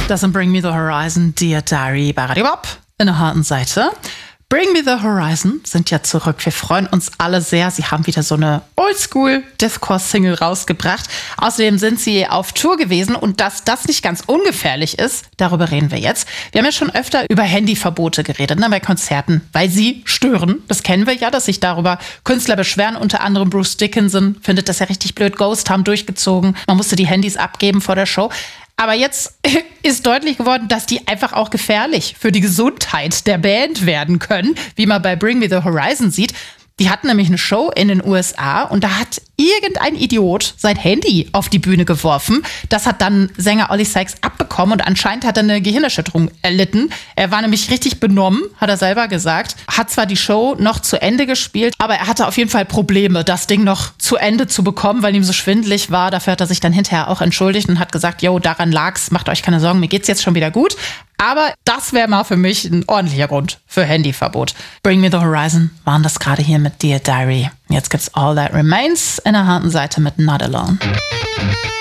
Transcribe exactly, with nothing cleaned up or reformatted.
Das sind Bring Me the Horizon, Dear Diary bei Radio Bob in der harten Seite. Bring Me the Horizon sind ja zurück. Wir freuen uns alle sehr. Sie haben wieder so eine Oldschool-Deathcore-Single rausgebracht. Außerdem sind sie auf Tour gewesen und dass das nicht ganz ungefährlich ist, darüber reden wir jetzt. Wir haben ja schon öfter über Handyverbote geredet, ne, bei Konzerten, weil sie stören. Das kennen wir ja, dass sich darüber Künstler beschweren. Unter anderem Bruce Dickinson findet das ja richtig blöd. Ghost haben durchgezogen. Man musste die Handys abgeben vor der Show. Aber jetzt ist deutlich geworden, dass die einfach auch gefährlich für die Gesundheit der Band werden können, wie man bei Bring Me the Horizon sieht. Die hatten nämlich eine Show in den U S A und da hat irgendein Idiot sein Handy auf die Bühne geworfen. Das hat dann Sänger Oli Sykes abbekommen und anscheinend hat er eine Gehirnerschütterung erlitten. Er war nämlich richtig benommen, hat er selber gesagt. Hat zwar die Show noch zu Ende gespielt, aber er hatte auf jeden Fall Probleme, das Ding noch zu Ende zu bekommen, weil ihm so schwindelig war. Dafür hat er sich dann hinterher auch entschuldigt und hat gesagt, yo, daran lag's, macht euch keine Sorgen, mir geht's jetzt schon wieder gut. Aber das wäre mal für mich ein ordentlicher Grund für Handyverbot. Bring Me the Horizon waren das gerade hier mit Dear Diary. Jetzt gibt's All That Remains in der harten Seite mit Not Alone.